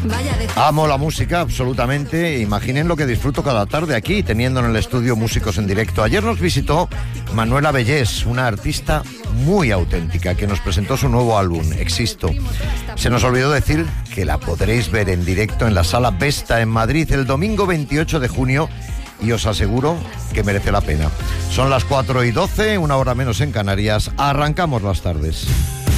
Amo la música, absolutamente. Imaginen lo que disfruto cada tarde aquí, teniendo en el estudio músicos en directo. Ayer nos visitó Manuela Bellés, una artista muy auténtica, que nos presentó su nuevo álbum, Existo. Se nos olvidó decir que la podréis ver en directo en la Sala Vesta en Madrid el domingo 28 de junio y os aseguro que merece la pena. Son las 4:12, una hora menos en Canarias. Arrancamos las tardes.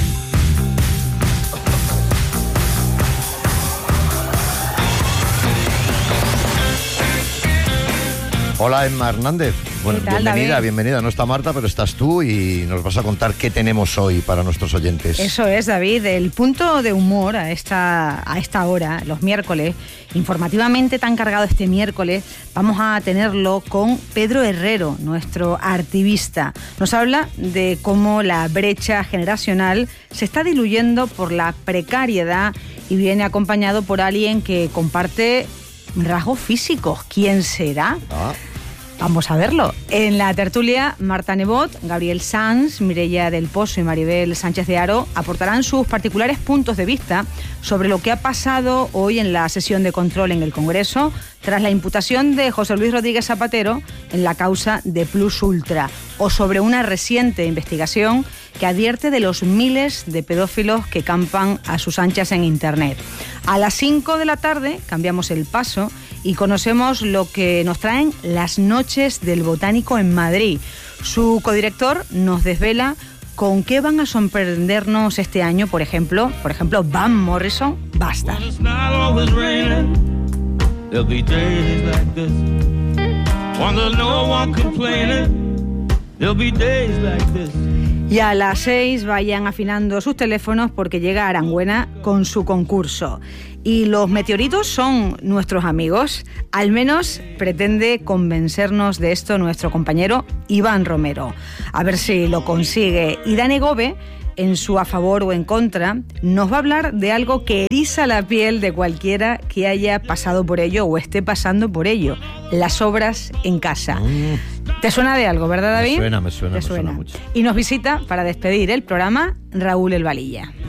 Hola, Emma Hernández. Bueno, bienvenida. No está Marta, pero estás tú y nos vas a contar qué tenemos hoy para nuestros oyentes. Eso es, David. El punto de humor a esta hora, los miércoles, informativamente tan cargado este miércoles, vamos a tenerlo con Pedro Herrero, nuestro artivista. Nos habla de cómo la brecha generacional se está diluyendo por la precariedad y viene acompañado por alguien que comparte rasgos físicos. ¿Quién será? Vamos a verlo. En la tertulia, Marta Nebot, Gabriel Sanz, Mireia del Pozo y Maribel Sánchez de Haro aportarán sus particulares puntos de vista sobre lo que ha pasado hoy en la sesión de control en el Congreso tras la imputación de José Luis Rodríguez Zapatero en la causa de Plus Ultra, o sobre una reciente investigación que advierte de los miles de pedófilos que campan a sus anchas en Internet. A las 5 de la tarde cambiamos el paso y conocemos lo que nos traen las Noches del Botánico en Madrid. Su codirector nos desvela con qué van a sorprendernos este año, por ejemplo, Van Morrison, Basta. Y a las 6 vayan afinando sus teléfonos porque llega Arangüena con su concurso. Y los meteoritos son nuestros amigos. Al menos pretende convencernos de esto nuestro compañero Iván Romero. A ver si lo consigue. Y Dani Gobe, en su a favor o en contra, nos va a hablar de algo que eriza la piel de cualquiera que haya pasado por ello o esté pasando por ello: las obras en casa. ¿Te suena de algo, verdad, David? Me suena mucho. Y nos visita, para despedir el programa, Raúl El Valilla.